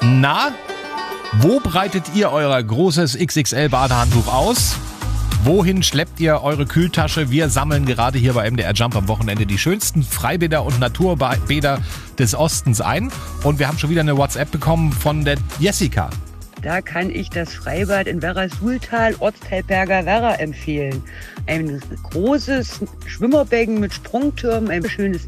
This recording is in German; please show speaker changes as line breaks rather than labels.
Na, wo breitet ihr euer großes XXL-Badehandtuch aus? Wohin schleppt ihr eure Kühltasche? Wir sammeln gerade hier bei MDR Jump am Wochenende die schönsten Freibäder und Naturbäder des Ostens ein. Und wir haben schon wieder eine WhatsApp bekommen von der Jessica.
Da kann ich das Freibad in Werra-Suhltal, Ortsteil Berger-Werra empfehlen. Ein großes Schwimmerbecken mit Sprungturm, ein schönes